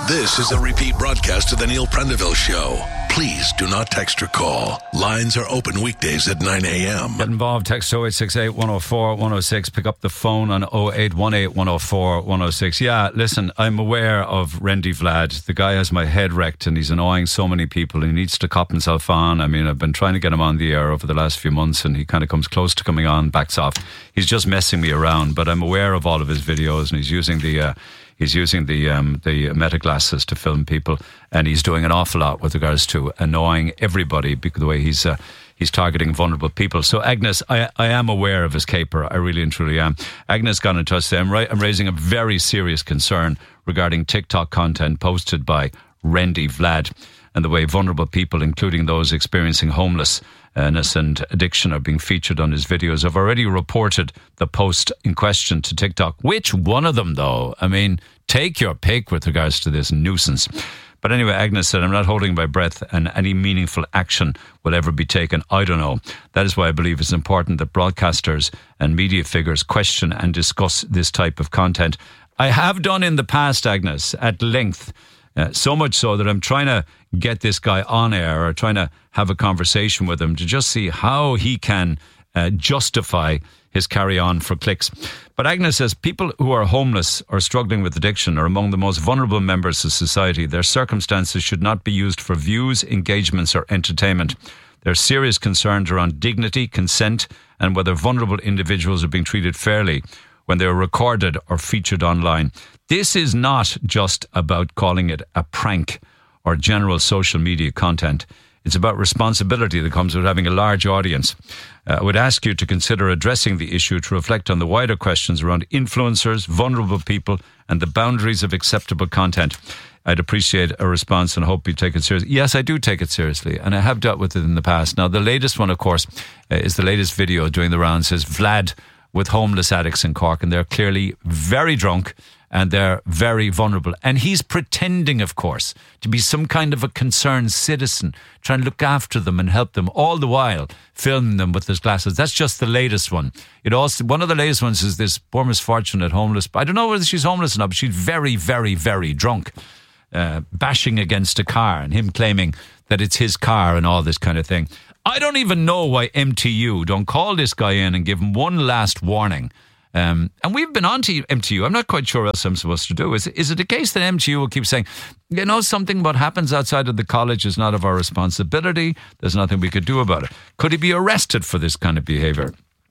This is a repeat broadcast of the Neil Prendeville Show. Please do not text or call. Lines are open weekdays at 9 a.m. Get involved. Text 0868 104 106. Pick up the phone on 0818 104 106. Yeah, listen, I'm aware of Randy Vlad. The guy has my head wrecked and he's annoying so many people. He needs to cop himself on. I mean, I've been trying to get him on the air over the last few months and he kind of comes close to coming on, backs off. He's just messing me around, but I'm aware of all of his videos and he's using the meta glasses to film people, and he's doing an awful lot with regards to annoying everybody because the way he's targeting vulnerable people. So Agnes, I am aware of his caper. I really and truly am. Agnes got in touch today. I'm raising a very serious concern regarding TikTok content posted by Randy Vlad and the way vulnerable people, including those experiencing homelessness and addiction, are being featured on his videos. I've already reported the post in question to TikTok. Which one of them, though? I mean, take your pick with regards to this nuisance. But anyway, Agnes said, I'm not holding my breath and any meaningful action will ever be taken. I don't know. That is why I believe it's important that broadcasters and media figures question and discuss this type of content. I have done in the past, Agnes, at length. So much so that I'm trying to get this guy on air or trying to have a conversation with him to just see how he can justify his carry on for clicks. But Agnes says people who are homeless or struggling with addiction are among the most vulnerable members of society. Their circumstances should not be used for views, engagements or entertainment. There are serious concerns around dignity, consent and whether vulnerable individuals are being treated fairly when they are recorded or featured online. This is not just about calling it a prank or general social media content. It's about responsibility that comes with having a large audience. I would ask you to consider addressing the issue to reflect on the wider questions around influencers, vulnerable people, and the boundaries of acceptable content. I'd appreciate a response and hope you take it seriously. Yes, I do take it seriously, and I have dealt with it in the past. Now, the latest one, of course, is the latest video doing the rounds. Says Vlad with homeless addicts in Cork, and they're clearly very drunk and they're very vulnerable. And he's pretending, of course, to be some kind of a concerned citizen, trying to look after them and help them, all the while filming them with his glasses. That's just the latest one. One of the latest ones is this poor misfortunate homeless. I don't know whether she's homeless or not, but she's very, very, very drunk, bashing against a car and him claiming that it's his car and all this kind of thing. I don't even know why MTU don't call this guy in and give him one last warning. And we've been on to MTU. I'm not quite sure what else I'm supposed to do. Is it a case that MTU will keep saying, something what happens outside of the college is not of our responsibility. There's nothing we could do about it. Could he be arrested for this kind of behaviour?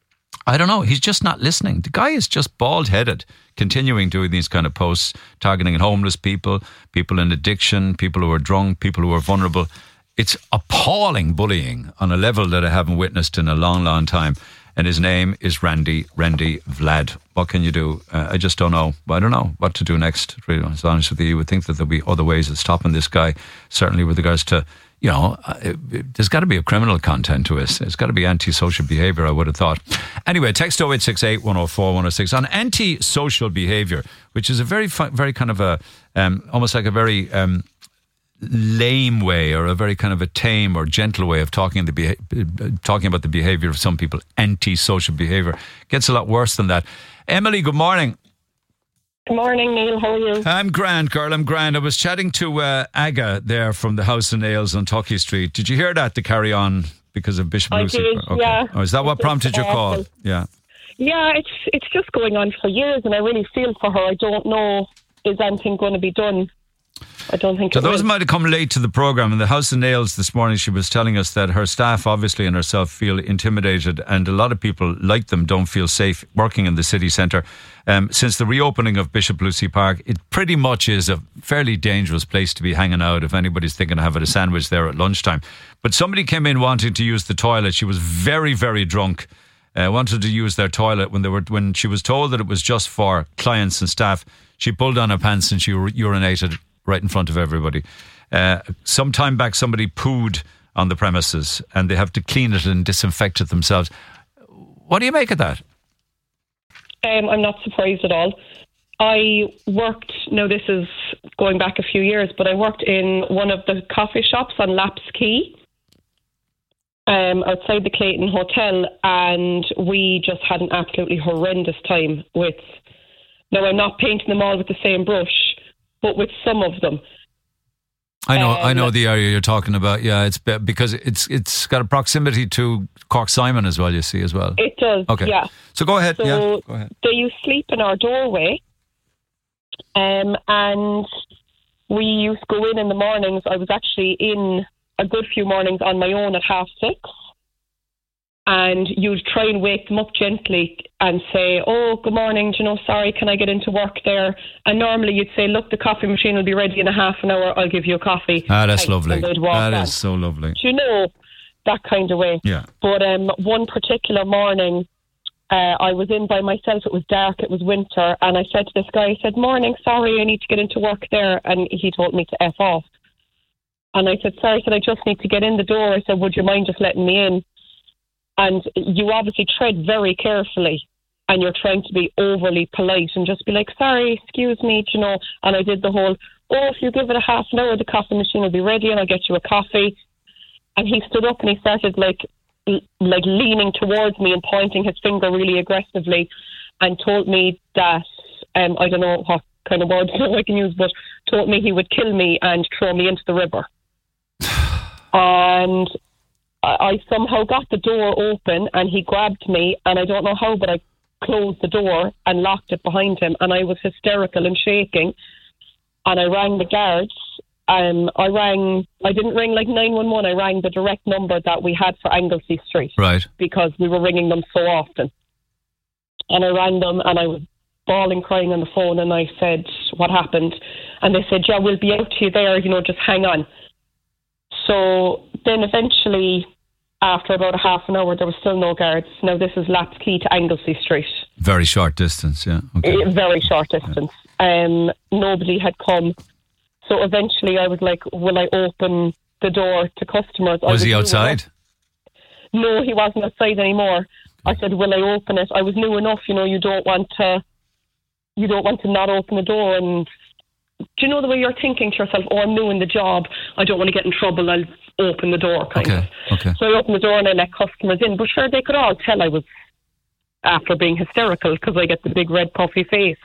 I don't know. He's just not listening. The guy is just bald-headed, continuing doing these kind of posts, targeting homeless people, people in addiction, people who are drunk, people who are vulnerable. It's appalling bullying on a level that I haven't witnessed in a long, long time. And his name is Randy Vlad. What can you do? I just don't know. I don't know what to do next. Really, to be honest with you would think that there'll be other ways of stopping this guy. Certainly with regards to, there's got to be a criminal content to it. It's got to be antisocial behaviour, I would have thought. Anyway, text 0868 104 106 on antisocial behaviour, which is a very kind of a, almost like a very lame way or a very kind of a tame or gentle way of talking about the behaviour of some people. Antisocial behaviour gets a lot worse than that. Emily, good morning. Good morning, Neil. How are you? I'm grand, girl. I'm grand. I was chatting to Aga there from the House of Nails on Tuckey Street. Did you hear that, the carry on because of Bishop Lucy? I did, okay. Yeah. Oh, is that what prompted your call? Yeah. Yeah, it's just going on for years and I really feel for her. I don't know, is anything going to be done? I don't think so. Those might have come late to the programme. In the House of Nails this morning, she was telling us that her staff, obviously, and herself feel intimidated, and a lot of people like them don't feel safe working in the city centre. Since the reopening of Bishop Lucy Park, it pretty much is a fairly dangerous place to be hanging out if anybody's thinking of having a sandwich there at lunchtime. But somebody came in wanting to use the toilet. She was very, very drunk. Wanted to use their toilet when she was told that it was just for clients and staff. She pulled on her pants and she urinated right in front of everybody. Some time back, somebody pooed on the premises and they have to clean it and disinfect it themselves. What do you make of that? I'm not surprised at all. I worked, now this is going back a few years, but I worked in one of the coffee shops on Laps Quay, outside the Clayton Hotel, and we just had an absolutely horrendous time with, now I'm not painting them all with the same brush, but with some of them. I know the area you're talking about. Yeah, it's because it's got a proximity to Cork Simon as well. You see as well. It does. Okay. Yeah. So go ahead. So yeah. Go ahead. they used to sleep in our doorway, and we used to go in the mornings. I was actually in a good few mornings on my own at 6:30. And you'd try and wake them up gently and say, oh, good morning, sorry, can I get into work there? And normally you'd say, look, the coffee machine will be ready in a half an hour, I'll give you a coffee. Ah, that's lovely. That on. is so lovely. That kind of way. Yeah. But one particular morning, I was in by myself, it was dark, it was winter, and I said to this guy, I said, morning, sorry, I need to get into work there. And he told me to F off. And I said, sorry, I just need to get in the door. I said, would you mind just letting me in? And you obviously tread very carefully and you're trying to be overly polite and just be like, sorry, excuse me, And I did the whole, if you give it a half an hour, the coffee machine will be ready and I'll get you a coffee. And he stood up and he started like leaning towards me and pointing his finger really aggressively and told me that, I don't know what kind of words I can use, but told me he would kill me and throw me into the river. And I somehow got the door open and he grabbed me, and I don't know how, but I closed the door and locked it behind him, and I was hysterical and shaking, and I rang the guards. I didn't ring like 911, I rang the direct number that we had for Anglesey Street. Right. Because we were ringing them so often. And I rang them and I was bawling, crying on the phone, and I said, what happened? And they said, yeah, we'll be out to you there, just hang on. So then eventually, after about a half an hour, there was still no guards. Now this is Laps Quay to Anglesey Street. Very short distance, yeah. Okay. Very short distance. Yeah. Nobody had come. So eventually I was like, will I open the door to customers? Was he outside? No, he wasn't outside anymore. I said, will I open it? I was new enough, you don't want to not open the door. And do you know the way you're thinking to yourself, I'm new in the job, I don't want to get in trouble, I'll open the door kind of. Okay. So I opened the door and I let customers in, but sure, they could all tell I was after being hysterical because I get the big red puffy face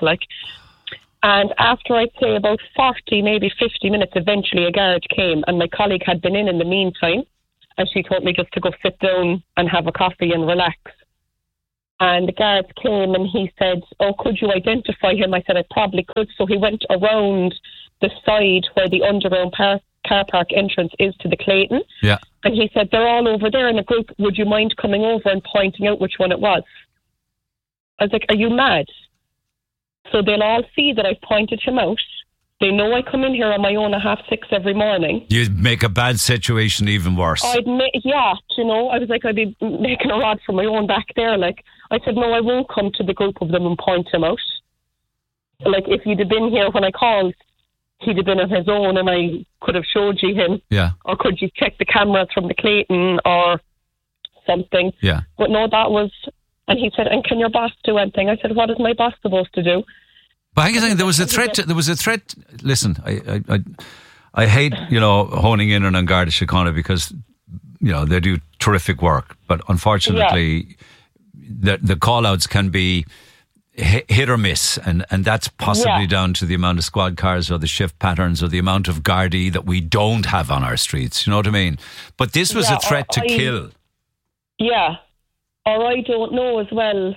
and after I'd say about 40, maybe 50 minutes, eventually a guard came, and my colleague had been in the meantime, and she told me just to go sit down and have a coffee and relax. And the guards came and he said, could you identify him? I said, I probably could. So he went around the side where the underground car park entrance is to the Clayton. Yeah. And he said, they're all over there in a group. Would you mind coming over and pointing out which one it was? I was like, are you mad? So they'll all see that I've pointed him out. They know I come in here on my own at 6:30 every morning. You make a bad situation even worse. I was like, I'd be making a rod for my own back there. I said, no, I won't come to the group of them and point him out. If he'd have been here when I called, he'd have been on his own and I could have showed you him. Yeah. Or could you check the cameras from the Clayton or something? Yeah. But no, and he said, and can your boss do anything? I said, what is my boss supposed to do? But hang on a second, there was a threat. Listen, I hate, honing in on Garda Síochána because, they do terrific work. But unfortunately, the call-outs can be hit or miss. And that's possibly down to the amount of squad cars or the shift patterns or the amount of Gardaí that we don't have on our streets. You know what I mean? But this was a threat to kill. Yeah. Or I don't know as well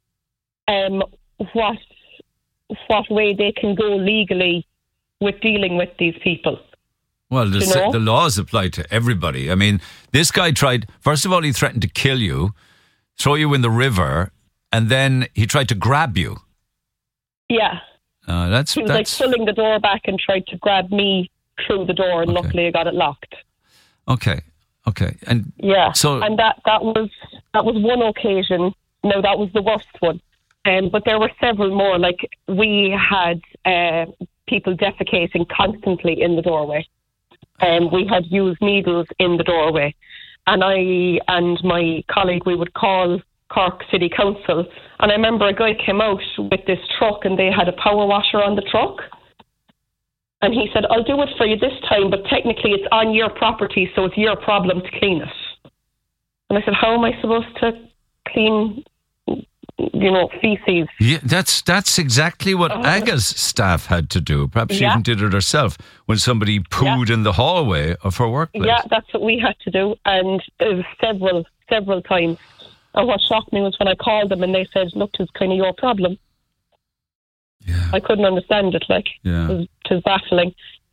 what way they can go legally with dealing with these people. Well, the laws apply to everybody. I mean, this guy first of all, he threatened to kill you, throw you in the river, and then he tried to grab you. Yeah. He was pulling the door back and tried to grab me through the door, and luckily I got it locked. Okay. And yeah. And that was one occasion. No, that was the worst one. But there were several more. We had people defecating constantly in the doorway. We had used needles in the doorway. And I and my colleague, we would call Cork City Council. And I remember a guy came out with this truck and they had a power washer on the truck. And he said, I'll do it for you this time, but technically it's on your property, so it's your problem to clean it. And I said, how am I supposed to clean feces. Yeah, that's exactly what Aga's staff had to do. Perhaps she even did it herself when somebody pooed in the hallway of her workplace. Yeah, that's what we had to do, and it was several times. And what shocked me was when I called them and they said, "Look, it's kind of your problem." Yeah, I couldn't understand it. It was baffling.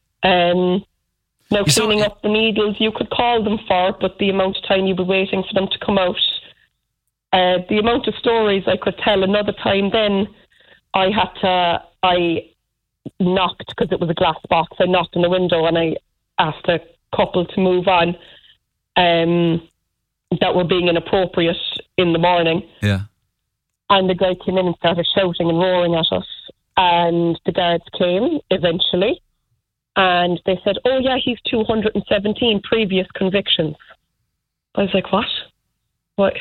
Now, cleaning up the needles, you could call them for it, but the amount of time you'd be waiting for them to come out. The amount of stories I could tell another time, then I knocked, because it was a glass box. I knocked on the window and I asked a couple to move on that were being inappropriate in the morning. Yeah. And the guy came in and started shouting and roaring at us. And the guards came eventually. And they said, "Oh, yeah, he's 217 previous convictions." I was like, "What? What?"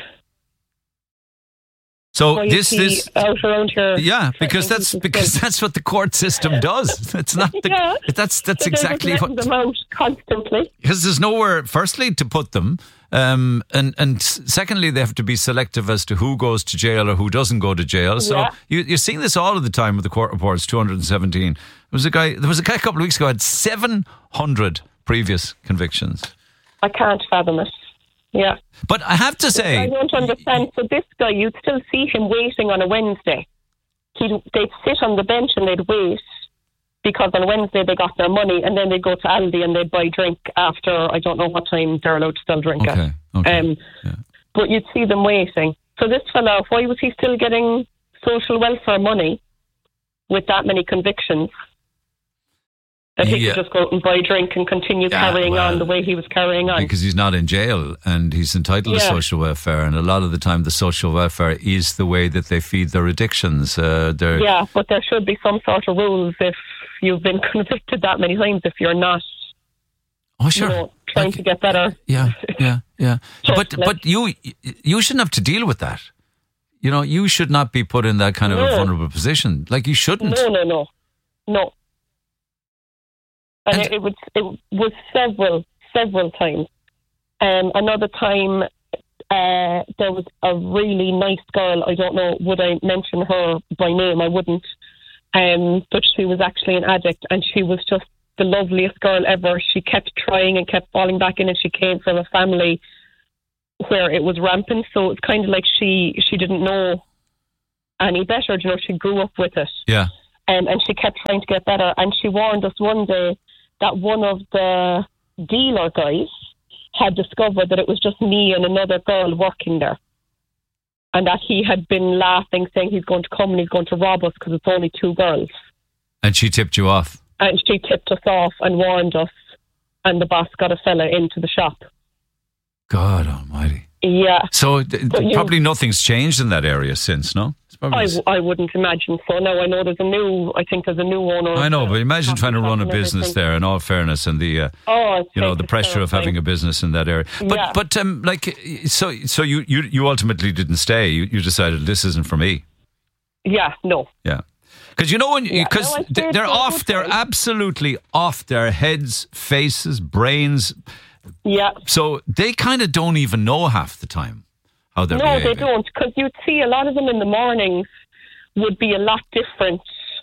So this out around here. Yeah, because that's what the court system does. It's not that's so exactly what them out constantly. Because there's nowhere, firstly, to put them, and secondly, they have to be selective as to who goes to jail or who doesn't go to jail. So you're seeing this all of the time with the court reports. 217. There was a guy a couple of weeks ago who had 700 previous convictions. I can't fathom it. Yeah. But I have to say, I don't understand. So this guy, you'd still see him waiting on a Wednesday. They'd sit on the bench and they'd wait, because on Wednesday they got their money, and then they'd go to Aldi and they'd buy drink after, I don't know what time they're allowed to sell drink at. Okay. But you'd see them waiting. So this fella, why was he still getting social welfare money with that many convictions? That he could just go out and buy a drink and continue carrying on the way he was carrying on. Because he's not in jail and he's entitled to social welfare. And a lot of the time the social welfare is the way that they feed their addictions. But there should be some sort of rules if you've been convicted that many times, if you're not trying to get better. Yeah. But you shouldn't have to deal with that. You should not be put in that kind of a vulnerable position. Like, you shouldn't. No. And it was several times. Another time, there was a really nice girl. I don't know, would I mention her by name? I wouldn't. But she was actually an addict, and she was just the loveliest girl ever. She kept trying and kept falling back in, and she came from a family where it was rampant. So it's kind of like she didn't know any better. She grew up with it. Yeah. And she kept trying to get better. And she warned us one day that one of the dealer guys had discovered that it was just me and another girl working there. And that he had been laughing, saying he's going to come and he's going to rob us because it's only two girls. And she tipped you off? And she tipped us off and warned us. And the boss got a fella into the shop. God almighty. Yeah. So probably nothing's changed in that area since, no? I wouldn't imagine so. Now, I know there's a new owner. I know, but imagine trying to run a business there, in all fairness, and the the pressure of having a business in that area. But so you ultimately didn't stay. You decided, this isn't for me. Yeah, no. Yeah. Because they're absolutely off their heads, faces, brains. Yeah. So they kind of don't even know half the time how they're behaving. No, they don't, because you'd see a lot of them in the mornings would be a lot different.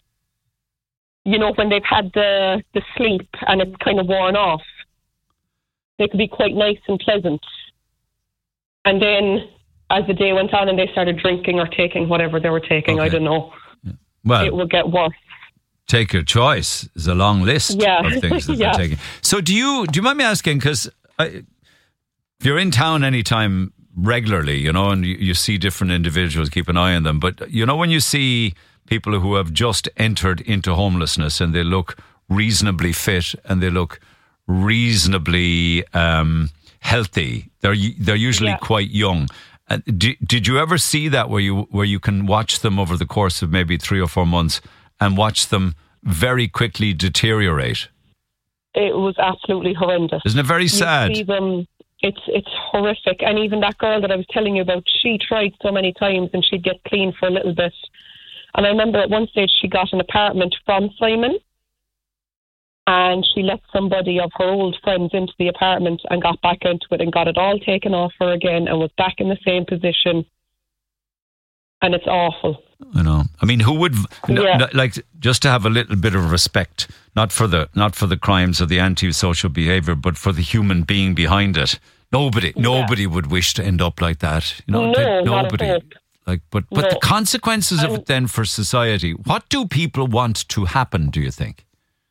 When they've had the sleep and it's kind of worn off, they could be quite nice and pleasant. And then as the day went on and they started drinking or taking whatever they were taking, I don't know. Yeah. Well, it would get worse. Take your choice. There's a long list of things that they're taking. So do you mind me asking, because if you're in town anytime regularly, and you see different individuals, keep an eye on them, but when you see people who have just entered into homelessness and they look reasonably fit and they look reasonably healthy, they're usually quite young. Did you ever see that where you can watch them over the course of maybe 3 or 4 months and watch them very quickly deteriorate? It was absolutely horrendous. Isn't it very sad? You see them, it's horrific. And even that girl that I was telling you about, she tried so many times and she'd get clean for a little bit. And I remember at one stage she got an apartment from Simon, and she let somebody of her old friends into the apartment and got back into it and got it all taken off her again and was back in the same position. and it's awful. I know. I mean, who would like just to have a little bit of respect, not for the crimes or the antisocial behaviour, but for the human being behind it. Nobody would wish to end up like that. You know, No, nobody. not at all. Like, but the consequences of it then for society. What do people want to happen? Do you think?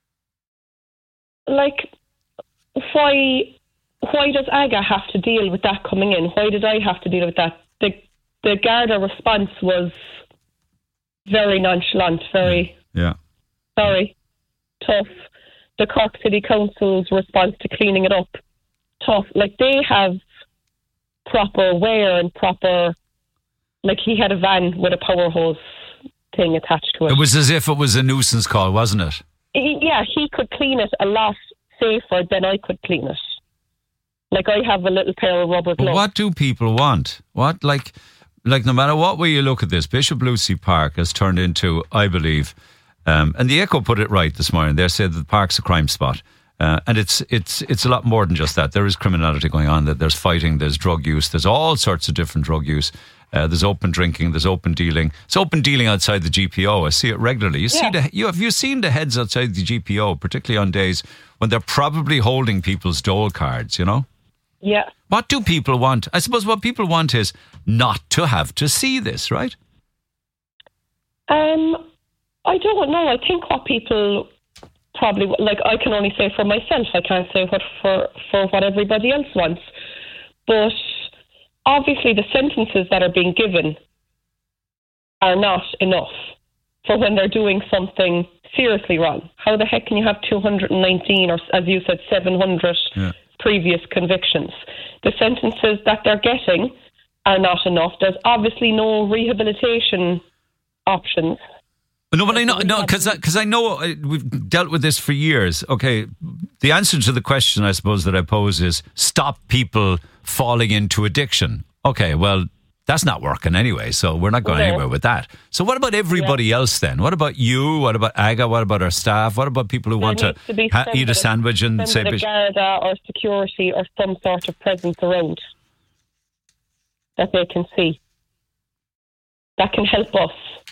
Like, why does AGA have to deal with that coming in? Why did I have to deal with that? The Garda response was very nonchalant, very tough. The Cork City Council's response to cleaning it up, tough. Like, they have proper wear and proper... Like, he had a van with a power hose thing attached to it. It was as if it was a nuisance call, wasn't it? He could clean it a lot safer than I could clean it. Like, I have a little pair of rubber gloves. What do people want? What, like no matter what way you look at this, Bishop Lucy Park has turned into, I believe, and the Echo put it right this morning. They said that the park's a crime spot. And it's a lot more than just that. There is criminality going on. There's fighting, there's drug use, there's all sorts of different drug use. There's open drinking, there's open dealing. It's open dealing outside the GPO. I see it regularly. Have you seen the heads outside the GPO, particularly on days when they're probably holding people's dole cards, you know? Yeah. What do people want? I suppose what people want is not to have to see this, right? I don't know. I think what people probably, like, I can only say for myself. I can't say what for what everybody else wants. But obviously the sentences that are being given are not enough for when they're doing something seriously wrong. How the heck can you have 219 or, as you said, 700 previous convictions? The sentences that they're getting are not enough. There's obviously no rehabilitation options. No, but I know, because I know we've dealt with this for years. Okay, the answer to the question, I suppose, that I pose is stop people falling into addiction. Okay, well, that's not working anyway, so we're not going anywhere with that. So what about everybody else then? What about you? What about AGA? What about our staff? What about people who want to eat a sandwich and say... Garda or security or some sort of presence around that they can see. That can help us.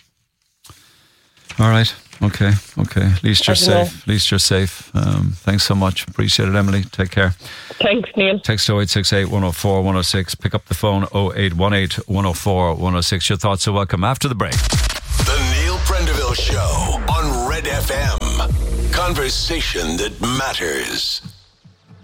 All right. Okay. At least you're safe. Thanks so much. Appreciate it, Emily. Take care. Thanks, Neil. Text 0868 104 106. Pick up the phone 0818 104 106. Your thoughts are welcome after the break. The Neil Prendeville Show on Red FM. Conversation that matters.